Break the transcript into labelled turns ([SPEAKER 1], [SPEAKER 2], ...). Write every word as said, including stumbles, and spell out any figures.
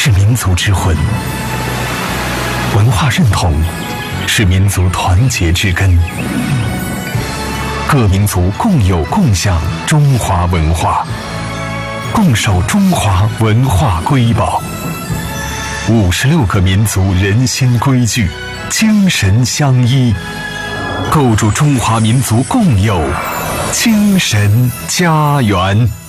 [SPEAKER 1] 是民族之魂，文化认同是民族团结之根。各民族共有共享中华文化，共守中华文化瑰宝。五十六个民族人心规矩，精神相依，构筑中华民族共有精神家园。